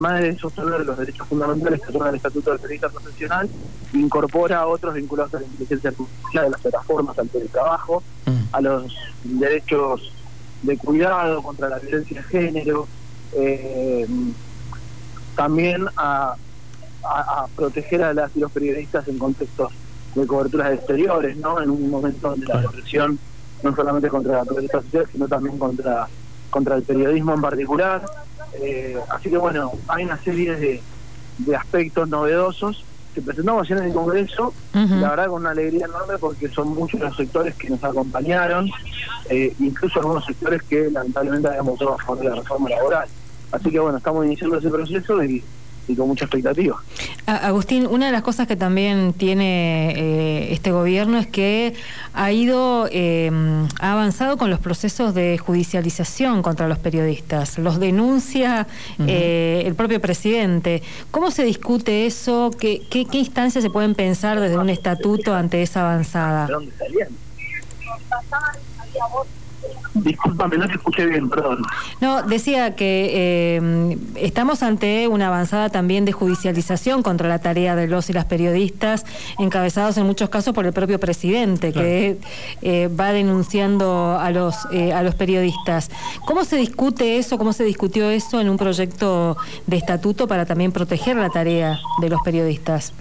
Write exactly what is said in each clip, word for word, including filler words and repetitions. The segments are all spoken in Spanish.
además de sostener los derechos fundamentales que son el Estatuto del Periodista Profesional, incorpora a otros vinculados a la inteligencia artificial, a las plataformas, al teletrabajo, mm. a los derechos de cuidado contra la violencia de género, eh, también a, a, a proteger a las y los periodistas en contextos de coberturas exteriores, ¿no? En un momento donde la represión no solamente contra la periodista social, sino también contra, contra el periodismo en particular. Eh, así que bueno, hay una serie de, de aspectos novedosos que presentamos ayer en el Congreso, uh-huh. la verdad con una alegría enorme porque son muchos los sectores que nos acompañaron, eh, incluso algunos sectores que lamentablemente habían votado a favor de la reforma laboral. Así que bueno, estamos iniciando ese proceso y, y con mucha expectativa. Agustín, una de las cosas que también tiene eh, este gobierno es que ha ido, eh, ha avanzado con los procesos de judicialización contra los periodistas. Los denuncia uh-huh. eh, el propio presidente. ¿Cómo se discute eso? ¿Qué, qué, qué instancias se pueden pensar desde un estatuto ante esa avanzada? ¿De dónde salían? Discúlpame, no te escuché bien, perdón. No, decía que eh, estamos ante una avanzada también de judicialización contra la tarea de los y las periodistas, encabezados en muchos casos por el propio presidente, claro. que eh, va denunciando a los eh, a los periodistas. ¿Cómo se discute eso? ¿Cómo se discutió eso en un proyecto de estatuto para también proteger la tarea de los periodistas?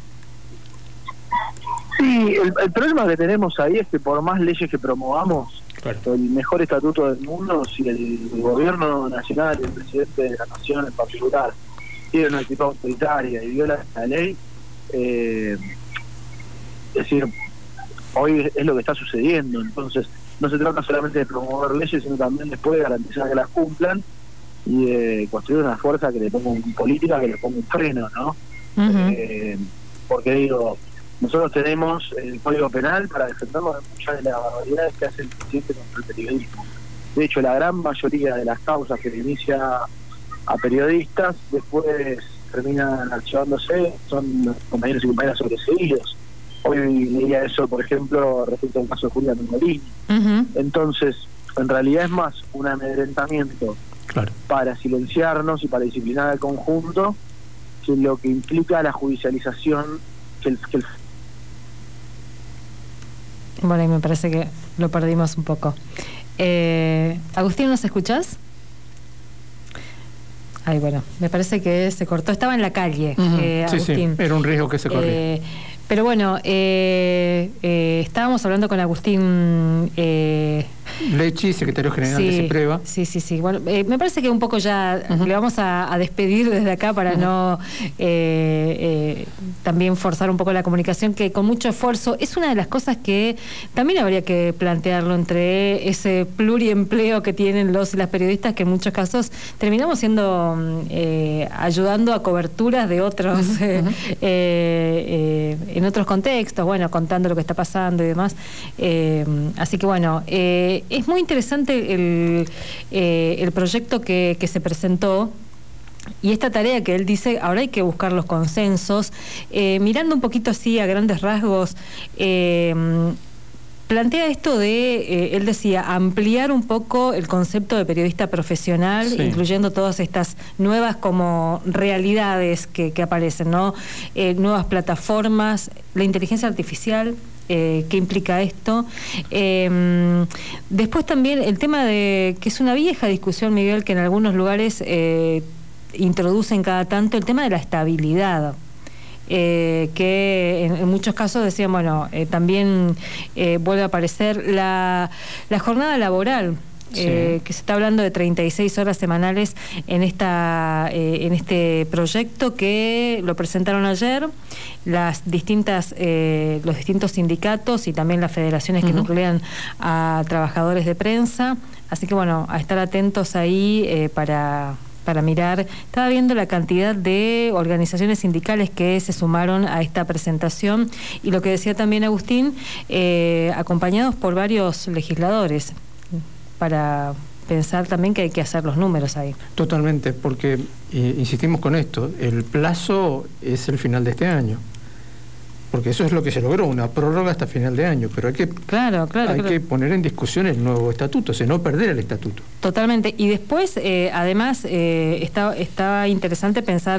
Sí, el, el problema que tenemos ahí es que por más leyes que promovamos, claro. el mejor estatuto del mundo, si el, el gobierno nacional y el presidente de la nación en particular tiene una actitud autoritaria y viola la ley, eh, es decir, hoy es, es lo que está sucediendo. Entonces no se trata solamente de promover leyes, sino también después de garantizar que las cumplan y de construir una fuerza que le ponga un política que le ponga un freno, ¿no? Uh-huh. eh, porque digo, nosotros tenemos el Código Penal para defendernos de muchas de las barbaridades que hace el presidente contra el periodismo. De hecho, la gran mayoría de las causas que inicia a periodistas después terminan archivándose, son compañeros y compañeras sobreseídos. Hoy leía eso, por ejemplo, respecto al caso de Julia Mengolini. Uh-huh. Entonces, en realidad es más un amedrentamiento claro. para silenciarnos y para disciplinar al conjunto que lo que implica la judicialización que el, que el Bueno, y me parece que lo perdimos un poco. Eh, Agustín, ¿nos escuchás? Ay, bueno, me parece que se cortó. Estaba en la calle, uh-huh. eh, Agustín. Sí, sí, era un riesgo que se corría. Eh, pero bueno, eh, eh, estábamos hablando con Agustín eh, Lecci, secretario general sí, de CIPREVA. Sí, sí, sí. Bueno, eh, me parece que un poco ya uh-huh. le vamos a, a despedir desde acá para uh-huh. no eh, eh, también forzar un poco la comunicación, que con mucho esfuerzo es una de las cosas que también habría que plantearlo entre ese pluriempleo que tienen los y las periodistas, que en muchos casos terminamos siendo eh, ayudando a coberturas de otros uh-huh. eh, eh, eh, en otros contextos, bueno, contando lo que está pasando y demás. Eh, así que bueno, eh, es muy interesante el, eh, el proyecto que, que se presentó y esta tarea que él dice, ahora hay que buscar los consensos. Eh, mirando un poquito así a grandes rasgos, eh, plantea esto de, eh, él decía, ampliar un poco el concepto de periodista profesional, sí. incluyendo todas estas nuevas como realidades que, que aparecen, ¿no? Eh, nuevas plataformas, la inteligencia artificial. Eh, ¿Qué implica esto? Eh, después también el tema de, que es una vieja discusión, Miguel, que en algunos lugares eh, introducen cada tanto, el tema de la estabilidad. Eh, que en, en muchos casos decían, bueno, eh, también eh, vuelve a aparecer la, la jornada laboral. Sí. Eh, que se está hablando de treinta y seis horas semanales en esta eh, en este proyecto que lo presentaron ayer las distintas eh, los distintos sindicatos y también las federaciones que uh-huh. nuclean a trabajadores de prensa, así que bueno, a estar atentos ahí eh, para para mirar. Estaba viendo la cantidad de organizaciones sindicales que se sumaron a esta presentación y lo que decía también Agustín, eh, acompañados por varios legisladores, para pensar también que hay que hacer los números ahí. Totalmente, porque eh, insistimos con esto, el plazo es el final de este año. Porque eso es lo que se logró, una prórroga hasta final de año, pero hay que, claro, claro, hay claro. que poner en discusión el nuevo estatuto, o sea, no perder el estatuto. Totalmente. Y después, eh, además, eh, está, está interesante pensar